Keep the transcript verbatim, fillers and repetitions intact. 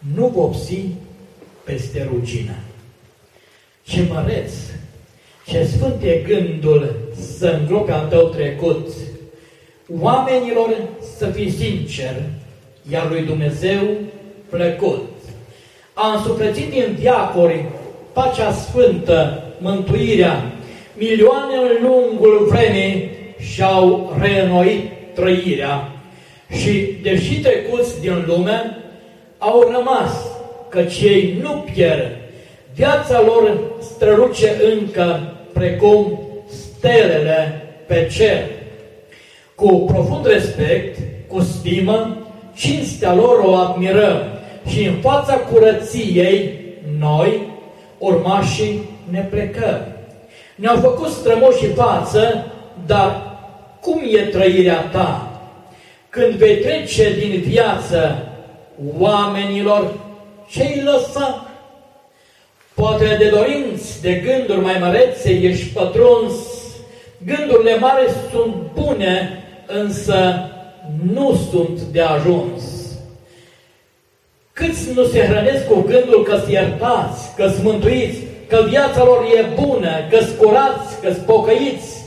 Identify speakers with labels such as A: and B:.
A: nu vopsi peste rugină. Ce măreț, ce sfânt e gândul să îngropi al tău trecut, oamenilor să fii sincer, iar lui Dumnezeu plăcut. A însuflețit din diacori pacea sfântă, mântuirea, milioane în lungul vremii și-au reînnoit trăirea și, deși trecuți din lume, au rămas, căci ei nu pierd. Viața lor străluce încă precum stelele pe cer. Cu profund respect, cu stimă, cinstea lor o admirăm și în fața curăției noi, urmașii, ne plecăm. Ne-au făcut strămoși față, dar cum e trăirea ta? Când vei trece din viață oamenilor, ce-i lăsa? Poate de dorinți, de gânduri mai mărețe ești pătruns. Gândurile mari sunt bune, însă nu sunt de ajuns. Câți nu se hrănesc cu gândul că-s iertați, că-s mântuiți, că viața lor e bună, că-s curați, că-s pocăiți,